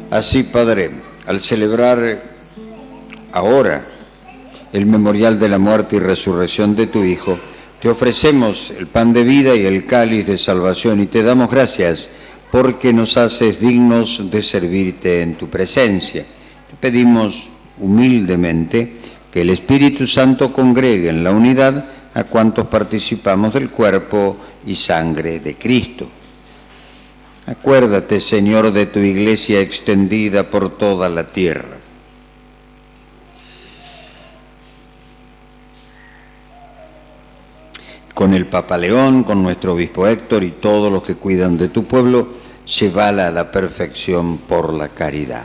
Así, Padre, al celebrar ahora el memorial de la muerte y resurrección de tu Hijo, te ofrecemos el pan de vida y el cáliz de salvación y te damos gracias porque nos haces dignos de servirte en tu presencia. Te pedimos humildemente que el Espíritu Santo congregue en la unidad a cuantos participamos del cuerpo y sangre de Cristo. Acuérdate, Señor, de tu Iglesia extendida por toda la tierra. Con el Papa León, con nuestro obispo Héctor y todos los que cuidan de tu pueblo, llévala a la perfección por la caridad.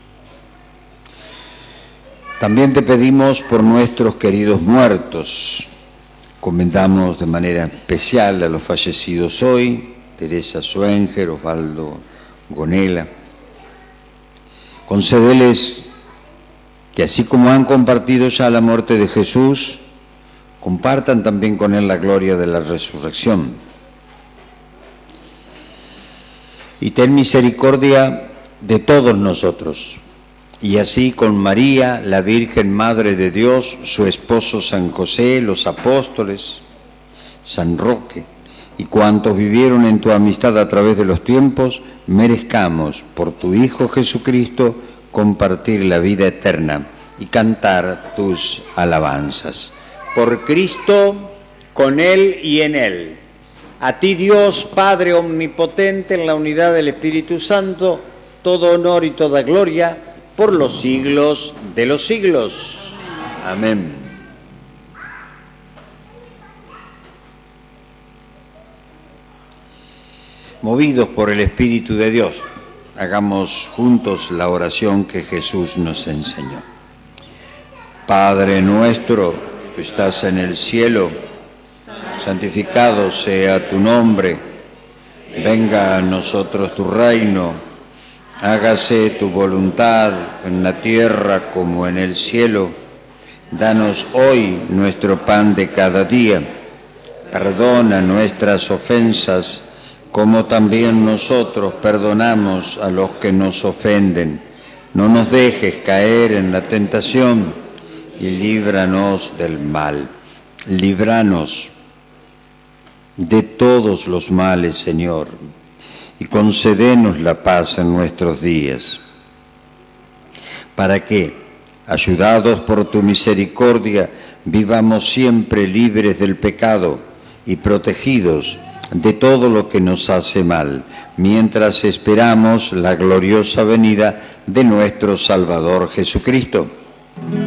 También te pedimos por nuestros queridos muertos. Comendamos de manera especial a los fallecidos hoy, Teresa Schwenger, Osvaldo Gonela. Concédeles que así como han compartido ya la muerte de Jesús, compartan también con él la gloria de la resurrección. Y ten misericordia de todos nosotros, y así con María, la Virgen Madre de Dios, su esposo San José, los apóstoles, San Roque, y cuantos vivieron en tu amistad a través de los tiempos, merezcamos, por tu Hijo Jesucristo, compartir la vida eterna y cantar tus alabanzas. Por Cristo, con Él y en Él. A ti, Dios, Padre omnipotente, en la unidad del Espíritu Santo, todo honor y toda gloria, por los siglos de los siglos. Amén. Movidos por el Espíritu de Dios, hagamos juntos la oración que Jesús nos enseñó. Padre nuestro, que estás en el cielo, santificado sea tu nombre, venga a nosotros tu reino, hágase tu voluntad en la tierra como en el cielo. Danos hoy nuestro pan de cada día, perdona nuestras ofensas, como también nosotros perdonamos a los que nos ofenden. No nos dejes caer en la tentación y líbranos del mal. Líbranos de todos los males, Señor, y concédenos la paz en nuestros días, para que, ayudados por tu misericordia, vivamos siempre libres del pecado y protegidos de todo lo que nos hace mal, mientras esperamos la gloriosa venida de nuestro Salvador Jesucristo.